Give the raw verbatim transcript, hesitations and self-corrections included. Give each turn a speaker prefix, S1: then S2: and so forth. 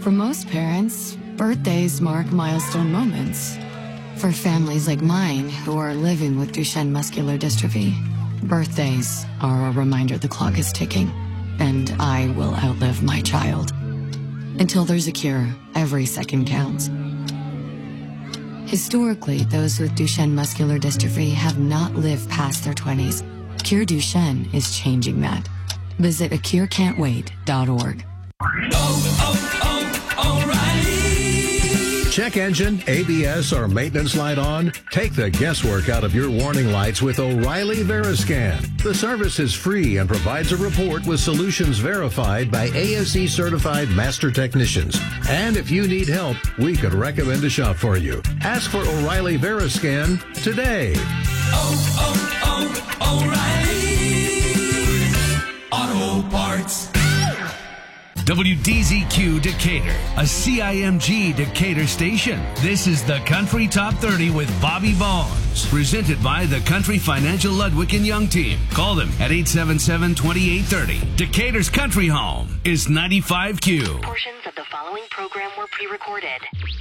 S1: For most parents, birthdays mark milestone moments. For families like mine who are living with Duchenne muscular dystrophy, birthdays are a reminder the clock is ticking, and I will outlive my child. Until there's a cure, every second counts. Historically, those with Duchenne muscular dystrophy have not lived past their twenties. Cure Duchenne is changing that. Visit a cure can't wait dot org.
S2: Oh, oh, oh, O'Reilly.
S3: Check engine, A B S, or maintenance light on? Take the guesswork out of your warning lights with O'Reilly Veriscan. The service is free and provides a report with solutions verified by A S E certified master technicians. And if you need help, we could recommend a shop for you. Ask for O'Reilly Veriscan today.
S2: Oh, oh, oh, O'Reilly Auto Parts.
S4: W D Z Q Decatur, a C I M G Decatur station. This is the Country Top thirty with Bobby Bones. Presented by the Country Financial Ludwig and Young team. Call them at eight seven seven, two eight three zero. Decatur's country home is ninety-five Q.
S5: Portions of the following program were pre-recorded.